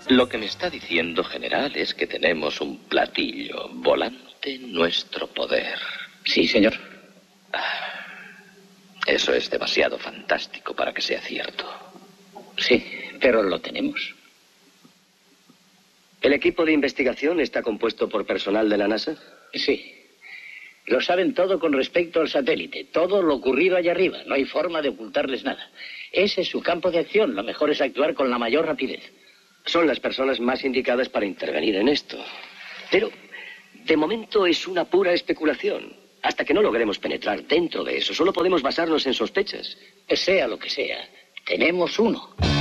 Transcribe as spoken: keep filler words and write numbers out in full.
Lo que me está diciendo, general, es que tenemos un platillo volante en nuestro poder. Sí, señor. Eso es demasiado fantástico para que sea cierto. Sí, pero lo tenemos. ¿El equipo de investigación está compuesto por personal de la NASA? Sí. Lo saben todo con respecto al satélite. Todo lo ocurrido allá arriba. No hay forma de ocultarles nada. Ese es su campo de acción. Lo mejor es actuar con la mayor rapidez. Son las personas más indicadas para intervenir en esto. Pero, de momento, es una pura especulación. Hasta que no logremos penetrar dentro de eso, solo podemos basarnos en sospechas. Sea lo que sea, tenemos uno.